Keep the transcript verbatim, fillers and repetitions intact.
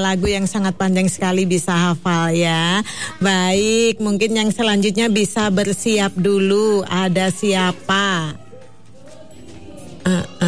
lagu yang sangat panjang sekali bisa hafal ya. Baik, mungkin yang selanjutnya bisa bersiap dulu. Ada siapa? Uh,